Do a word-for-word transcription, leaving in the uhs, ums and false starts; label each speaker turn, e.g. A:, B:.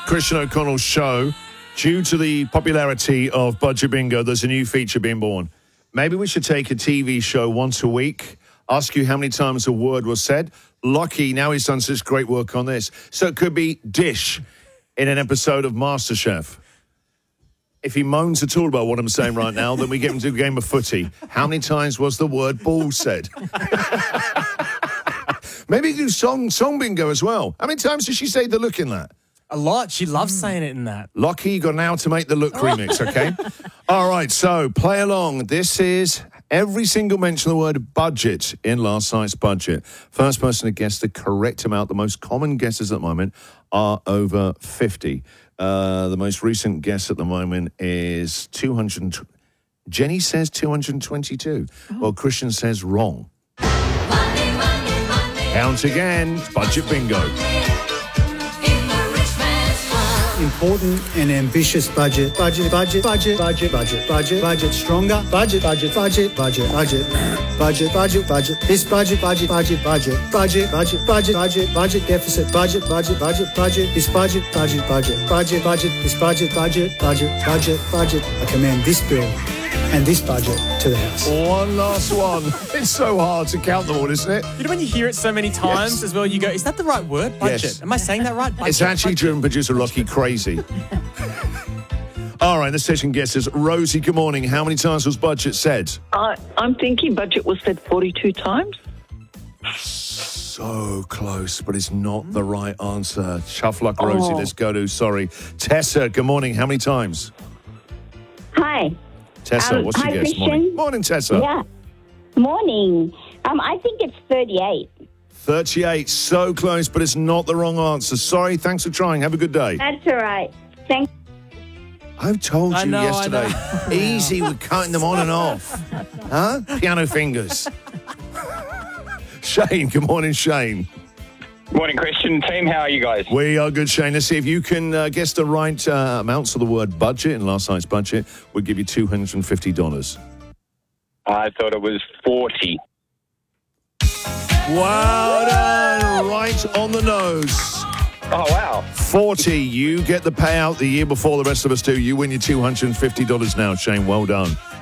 A: Christian O'Connell's show, due to the popularity of Budget Bingo, there's a new feature being born. Maybe we should take a T V show once a week, ask you how many times a word was said. Lockie, now he's done such great work on this. So it could be dish in an episode of MasterChef. If he moans at all about what I'm saying right now, then we get him to a game of footy. How many times was the word ball said? Maybe do song song bingo as well. How many times did she say the look in that?
B: A lot. She loves saying it in that.
A: Lockie, you got an hour to make the look remix, okay? All right, so play along. This is every single mention of the word budget in last night's budget. First person to guess the correct amount. The most common guesses at the moment are over fifty. Uh, the most recent guess at the moment is two hundred. Jenny says two hundred twenty-two. Oh. Well, Christian says wrong. Money, money, money. Count again. Budget bingo.
C: Important and ambitious budget. Budget, budget, budget, budget, budget, budget, budget, stronger. Budget, budget, budget, budget, budget, budget, budget, budget. This budget, budget, budget, budget, budget, budget, budget, budget, budget deficit. Budget, budget, budget, budget. This budget, budget, budget, budget, budget. This budget, budget, budget, budget, budget. I commend this bill and this budget to the House.
A: One last one. It's so hard to count them all, isn't it?
B: You know when you hear it so many times
A: Yes.
B: as well, you go, is that the right word? Budget.
A: Yes.
B: Am I saying that right? Budget,
A: It's actually
B: budget.
A: driven producer Lockie crazy. All right, the session guesses. Rosie, good morning. How many times was budget said?
D: I, I'm thinking budget was said forty-two times.
A: So close, but it's not the right answer. Tough luck, Rosie.
D: Oh.
A: Let's go to, sorry. Tessa, good morning. How many times?
E: Hi.
A: Tessa,
E: Um,
A: what's your
E: hi,
A: guess?
E: Christian.
A: Morning. Morning, Tessa.
E: Yeah. Morning. Um, I think it's thirty-eight.
A: thirty-eight, so close, but it's not the wrong answer. Sorry, thanks for trying. Have a good day.
E: That's all right. Thank
A: I've told you
B: I know, I
A: yesterday.
B: know.
A: Easy with cutting them on and off. Huh? Piano fingers. Shane, good morning, Shane.
F: Morning, Christian. Team, how are you guys?
A: We are good, Shane. Let's see if you can uh, guess the right uh, amounts of the word budget in last night's budget. We'll give you two hundred fifty dollars.
F: I thought it was forty.
A: Well done. Right on the nose.
F: Oh, wow.
A: forty. You get the payout the year before the rest of us do. You win your two hundred fifty dollars now, Shane. Well done.